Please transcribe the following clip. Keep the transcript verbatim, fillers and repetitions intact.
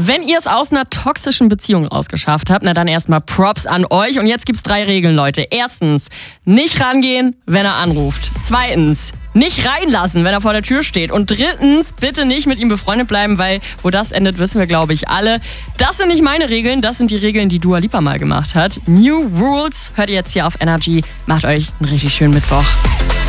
Wenn ihr es aus einer toxischen Beziehung rausgeschafft habt, na dann erstmal Props an euch. Und jetzt gibt's drei Regeln, Leute. Erstens, nicht rangehen, wenn er anruft. Zweitens, nicht reinlassen, wenn er vor der Tür steht. Und drittens, bitte nicht mit ihm befreundet bleiben, weil wo das endet, wissen wir, glaube ich, alle. Das sind nicht meine Regeln, das sind die Regeln, die Dua Lipa mal gemacht hat. New Rules hört ihr jetzt hier auf Energy. Macht euch einen richtig schönen Mittwoch.